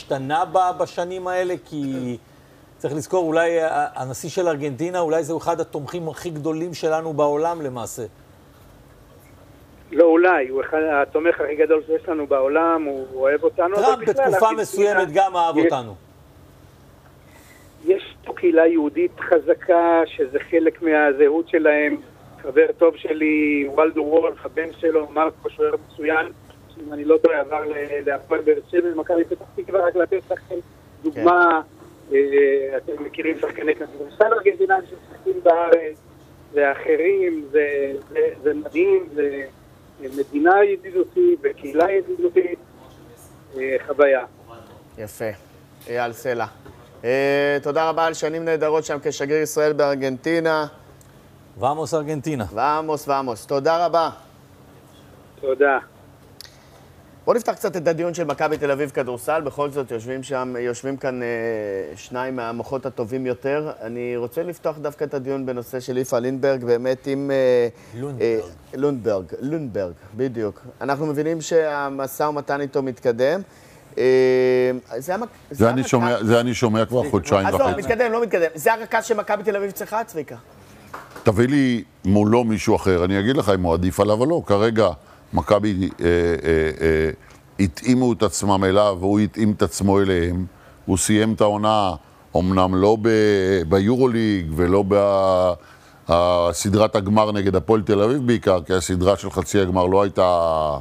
השתנה בשנים האלה? כי צריך לזכור, אולי הנשיא של ארגנטינה, אולי זהו אחד התומכים הכי גדולים שלנו בעולם למעשה. לא אולי, הוא התומך הכי גדול שיש לנו בעולם, הוא אוהב אותנו. טראמפ בתקופה מסוימת גם אהב אותנו. יש פה קהילה יהודית חזקה, שזה חלק מהזהות שלהם. חבר טוב שלי, וולדו וולף, הבן שלו, מרקו, שוער מצוין, אם אני לא טועה, עבר להפועל באר שבע, מכבי פתח תקווה, רק לתת לכם דוגמה, אתם מכירים שחקני כדורסל ארגנטינאים שמשחקים בארץ, ואחרים, זה מדהים, זה מדינה ידידותית, וקהילה ידידותית, חוויה. יפה, אייל סלע. תודה רבה על שנים נהדרות שם כשגריר ישראל בארגנטינה. ועמוס ארגנטינה. ועמוס. תודה רבה. תודה. בואו נפתח קצת את הדיון של מכבי תל אביב כדורסל. בכל זאת יושבים כאן שניים מהמוחות הטובים יותר. אני רוצה לפתוח דווקא את הדיון בנושא של ליפה לינדברג, באמת עם... לונדברג, בדיוק. אנחנו מבינים שהמשא ומתן איתו מתקדם. זה אני שומע כבר חודשיים וחצי. אז לא מתקדם. זה הרכז שמכבי תל אביב צריכה, צביקה. תביא לי מולו מישהו אחר, אני אגיד לך אם הוא עדיף עליו או לא. כרגע מכבי התאימו את עצמם אליו, והוא התאים את עצמו אליהם. הוא סיים את העונה, אמנם לא ביורוליג ולא בסדרת הגמר נגד הפועל תל אביב בעיקר, כי הסדרה של חצי הגמר לא הייתה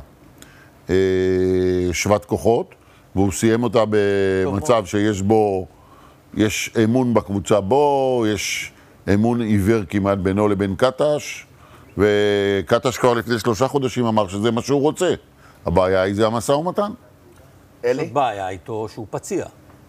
שוות כוחות, והוא סיים אותה במצב שיש בו, יש אמון בקבוצה בו, יש אמון עיוור כמעט בינו לבין קטש, וקטש כבר לפני 3 חודשים אמר שזה מה שהוא רוצה. הבעיה היא זה המשא ומתן. אלי? זאת בעיה איתו שהוא פציע.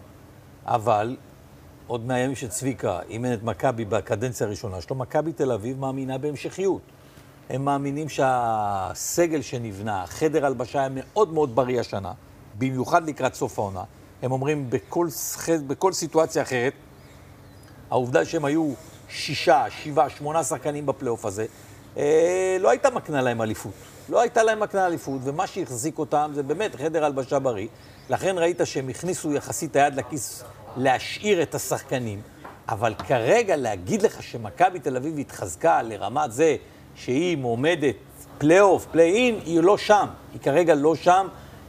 אבל עוד מהימים שצביקה אימן את מכבי בקדנציה הראשונה שלו, מכבי תל אביב מאמינה בהמשכיות. הם מאמינים שהסגל שנבנה, חדר הלבשה, היה מאוד מאוד בריא השנה, במיוחד לקראת סוף העונה. הם אומרים בכל סיטואציה אחרת, העובדה שהם היו 6, 7, 8 שחקנים בפלייאוף הזה, לא הייתה מקנה להם אליפות. לא הייתה להם מקנה אליפות, ומה שהחזיק אותם זה באמת חדר הלבשה בריא. לכן ראית שהם הכניסו יחסית היד לכיס להשאיר את השחקנים. אבל כרגע להגיד לך שמכבי תל אביב התחזקה לרמת זה שהיא מועמדת פלייאוף, פליי-אין, היא לא שם. היא כרגע לא שם.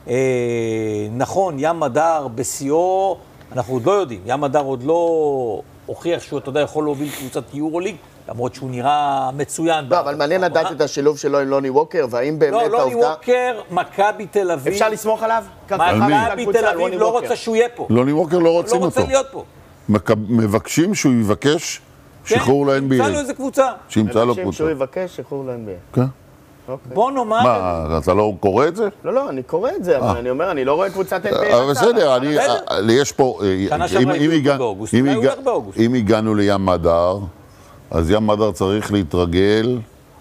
נכון, ים מדר בשיאו, אנחנו עוד לא יודעים. ים מדר עוד לא הוכיח שהוא, אתה יודע, יכול להוביל קבוצת יורוליג, למרות שהוא נראה מצוין. לא, אבל מעניין לדעת את השילוב שלו עם לוני ווקר, והאם באמת העובדה... לא, לוני ווקר, מכבי תל אביב... אפשר לסמוך עליו? מכבי תל אביב לא רוצה שהוא יהיה פה. לוני ווקר לא רוצים אותו. לא רוצה להיות פה. מבקשים שהוא יבקש שחרור ל-NBA. שימצא לו איזה קבוצה. שימצא לו קבוצה. מבקשים שהוא יבקש שחרור ל-NBA. כן. בוא נאמר... מה, אתה לא קורא את זה? לא, אני קורא את זה, אבל אני אומר, אני לא רואה קבוצת NBA. אבל בסדר, יש פה... שנה שעברה יהיו באוגוסט, אולי הוא הולך באוגוסט. אם הגענו לים מדר, אז ים מדר צריך להתרגל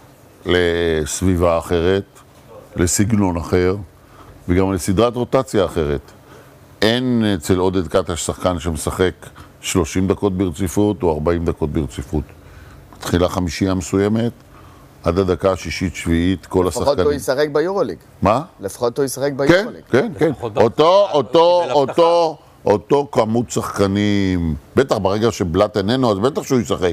לסביבה אחרת, לסגנון אחר, וגם לסדרת רוטציה אחרת. אין אצל עודד קטש שחקן שמשחק 30 דקות ברציפות או 40 דקות ברציפות. מתחילה חמישייה מסוימת, עד הדקה השישית, שביעית, כל השחקנים. לפחות הוא ישחק ביורוליג. מה? לפחות הוא ישחק ביורוליג. כן. אותו כמות שחקנים, בטח ברגע שבלט איננו, אז בטח שהוא ישחק.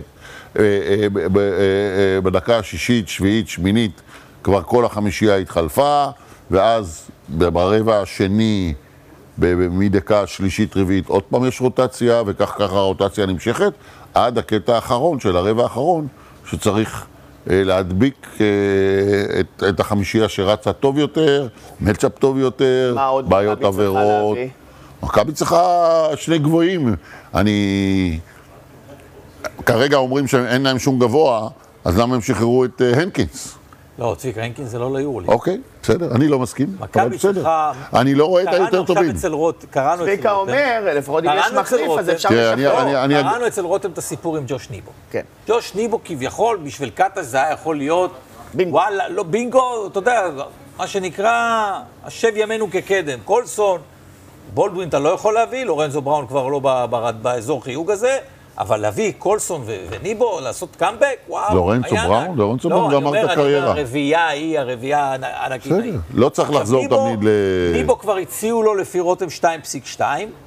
בדקה השישית, שביעית, שמינית, כבר כל החמישייה התחלפה, ואז ברבע השני, מדקה השלישית, רביעית, עוד פעם יש רוטציה, וככה הרוטציה נמשכת, עד הקטע האחרון של הרבע האחרון, שצריך להדביק את החמישייה שרצה טוב יותר, מצ'אפ טוב יותר, בעיות עבירות. מכבי צריכה 2 גבוהים. כרגע אומרים שאין להם שום גבוה, אז למה הם שחררו את הנקינס? לא, צביקה, הנקינס זה לא ליורוליג. אוקיי, בסדר, אני לא מסכים. מכבי צריכה... אני לא רואה את היותר טובים. צביקה אומר, לפחות אם יש מחליף, אז אפשר לשחרר. קראנו אצל רותם את הסיפור עם ג'וש ניבו. ג'וש ניבו כביכול, בשביל קטש זה היה יכול להיות... וואלה, לא בינגו, אתה יודע, מה שנקרא, השב ימינו כקדם. קולסון, בולדווין אתה לא יכול להביא, לורנזו בראון כבר לא באזור חיוג הזה, אבל להביא קולסון וניבו, לעשות קאמבק, וואו. לורנזו בראון? לורנזו בראון גמר את הקריירה. הרביעייה היא, הרביעייה הענקית ההיא. לא צריך לחזור תמיד ל... ניבו כבר הציעו לו לפי רותם 2.2,